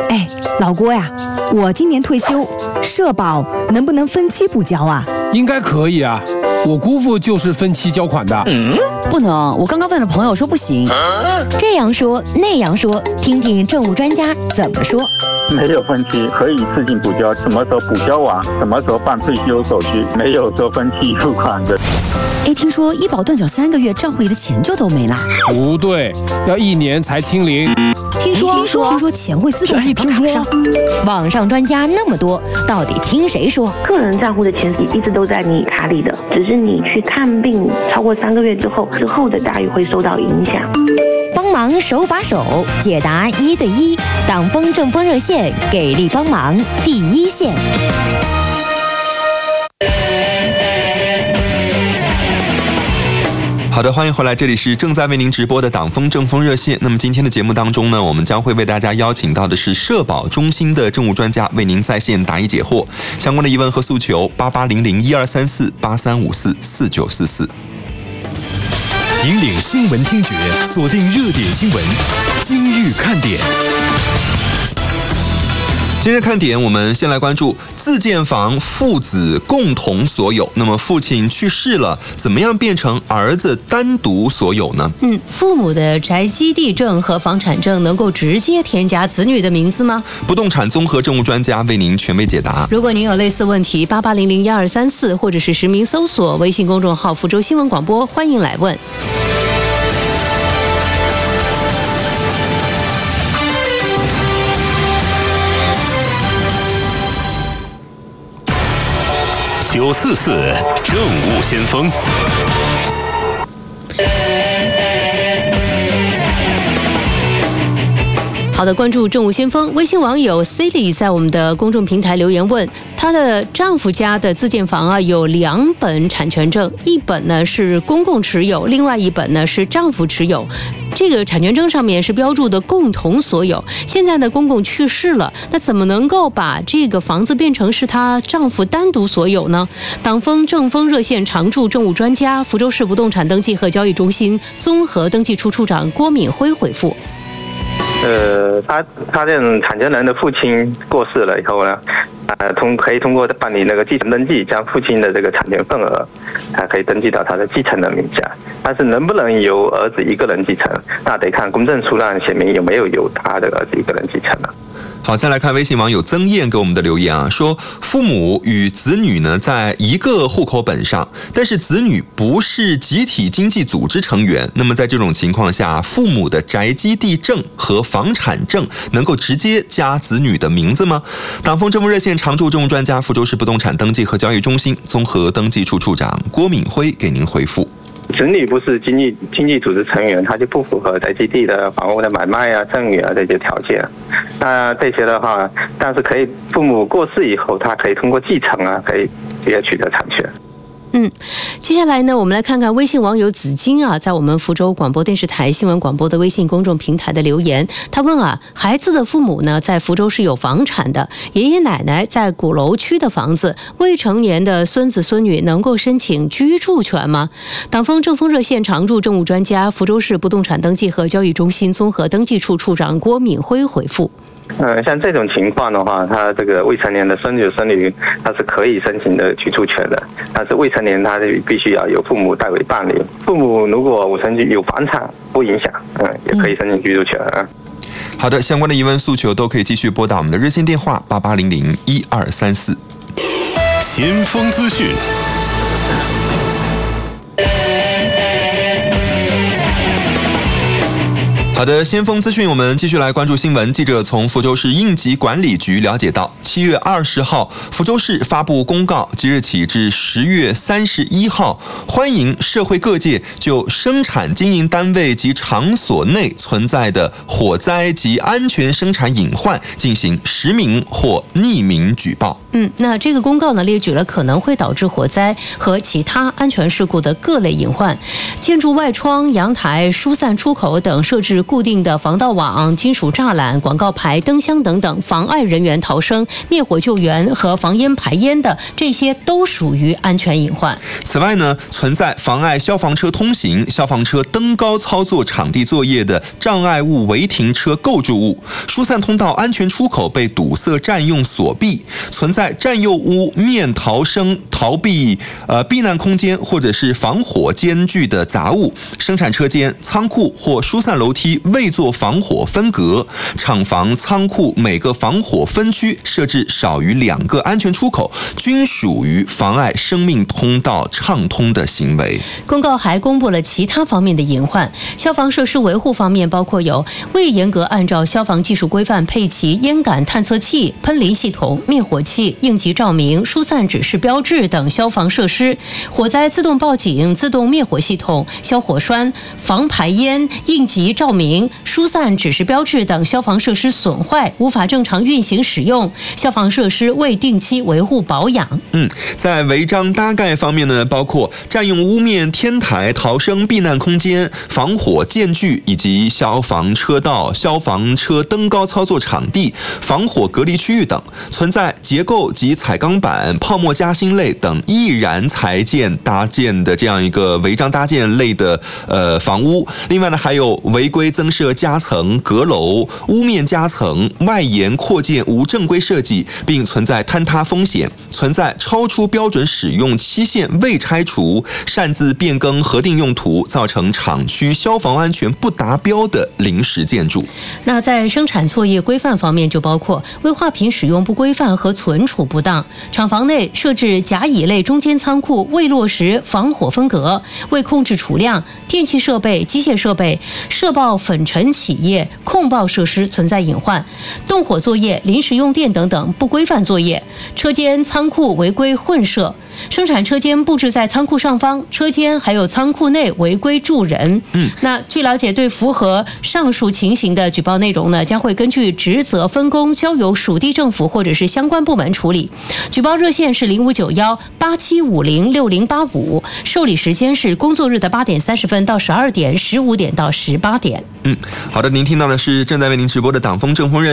哎，老郭呀，我今年退休，社保能不能分期补交啊？ 应该可以啊，我姑父就是分期交款的。 不能，我刚刚问了朋友说不行。 这样说那样说，听听政务专家怎么说。 没有分期，可以自行补交，什么时候补交完，什么时候办退休手续，没有说分期付款的。 哎，听说医保断缴3个月，账户里的钱就都没了。 不对，要1年才清零。 听说钱会自动转到卡上。 网上专家那么多，到底听谁说？ 个人账户的钱一直都在你卡里的，只是你去看病超过3个月之后的待遇会受到影响。 帮忙手把手解答1对1，党风政风热线给力帮忙第一线。 好的，欢迎回来，这里是正在为您直播的党风政风热线。那么今天的节目当中呢，我们将会为大家邀请到的是社保中心的政务专家，为您在线答疑解惑。相关的疑问和诉求，8800123483544944。 引领新闻听觉，锁定热点新闻，今日看点。 今日看点，我们先来关注自建房父子共同所有。那么父亲去世了，怎么样变成儿子单独所有呢？ 父母的宅基地证和房产证能够直接添加子女的名字吗？ 不动产综合政务专家为您权威解答。 如果您有类似问题，88001234或者是实名搜索微信公众号福州新闻广播，欢迎来问。 944政务先锋。 好的，关注政务先锋。微信网友 Silly 在我们的公众平台留言问，她的丈夫家的自建房啊有2本产权证，一本呢是公共持有，另外一本呢是丈夫持有。这个产权证上面是标注的共同所有。现在呢，公公去世了，那怎么能够把这个房子变成是她丈夫单独所有呢？党风政风热线常驻政务专家、福州市不动产登记和交易中心综合登记处处长郭敏辉回复。 他这种产权人的父亲过世了以后呢，可以通过办理那个继承登记，将父亲的这个产权份额，可以登记到他的继承人名下。但是能不能由儿子一个人继承，那得看公证书上写明有没有由他的儿子一个人继承了。 好，再来看微信网友曾燕给我们的留言啊，说父母与子女呢在一个户口本上，但是子女不是集体经济组织成员，那么在这种情况下，父母的宅基地证和房产证能够直接加子女的名字吗？党风政务热线常驻政务专家、福州市不动产登记和交易中心综合登记处处长郭敏辉给您回复。 子女不是经济组织成员，他就不符合宅基地的房屋的买卖啊、赠与啊这些条件。那这些的话，但是可以父母过世以后，他可以通过继承啊，可以直接取得产权。 接下来呢，我们来看看微信网友紫金啊，在我们福州广播电视台新闻广播的微信公众平台的留言。他问啊，孩子的父母呢，在福州是有房产的，爷爷奶奶在鼓楼区的房子，未成年的孙子孙女能够申请居住权吗？党风政风热线常驻政务专家、福州市不动产登记和交易中心综合登记处处长郭敏辉回复。 像这种情况的话，他这个未成年的孙子孙女，他是可以申请的居住权的，但是未成年他必须要由父母代为办理。父母如果有房产不影响，也可以申请居住权啊。 好的，相关的疑问诉求都可以继续拨打我们的热线电话88001234。 先锋资讯。 好的，先锋资讯，我们继续来关注新闻。记者从福州市应急管理局了解到，7月20号，福州市发布公告，即日起至10月31号，欢迎社会各界就生产经营单位及场所内存在的火灾及安全生产隐患进行实名或匿名举报。 那这个公告呢，列举了可能会导致火灾和其他安全事故的各类隐患，建筑外窗、阳台、疏散出口等设置固定的防盗网、金属栅栏、广告牌、灯箱等等，妨碍人员逃生、灭火救援和防烟排烟的，这些都属于安全隐患。 此外呢，存在妨碍消防车通行、消防车登高操作场地作业的障碍物违停车构筑物、疏散通道安全出口被堵塞占用锁闭，存在占用屋面逃生逃避避难空间或者是防火间距的杂物，生产车间、仓库或疏散楼梯未做防火分隔，厂房、仓库每个防火分区设置少于2个安全出口，均属于妨碍生命通道畅通的行为。 公告还公布了其他方面的隐患。消防设施维护方面，包括有未严格按照消防技术规范配齐烟感探测器、喷淋系统、灭火器、应急照明、疏散指示标志等消防设施，火灾自动报警、自动灭火系统、消火栓、防排烟、应急照明、疏散指示标志等消防设施损坏，无法正常运行使用，消防设施未定期维护保养。 在违章搭盖方面呢，包括占用屋面、天台、逃生避难空间、防火间距以及消防车道、消防车登高操作场地、防火隔离区域等，存在结构及彩钢板、泡沫夹心类等易燃材件搭建的这样一个违章搭建类的房屋。另外呢，还有违规增设夹层、阁楼、屋面夹层、外延扩建无正规设计，并存在坍塌风险，存在超出标准使用期限未拆除、擅自变更核定用途，造成厂区消防安全不达标的临时建筑。 那在生产作业规范方面，就包括危化品使用不规范和存储不当，厂房内设置甲乙类中间仓库未落实防火分隔，未控制储量，电气设备、机械设备、涉爆粉尘企业、控爆设施存在隐患，动火作业、临时用电等等不规范作业，车间、仓库违规混设，生产车间布置在仓库上方，车间还有仓库内违规住人。那据了解，对符合上述情形的举报内容呢，将会根据职责分工交由属地政府或者是相关部门处理。举报热线是059187506085，受理时间是工作日的8点30分到12点、15点到18点。 好的，您听到的是正在为您直播的党风正风热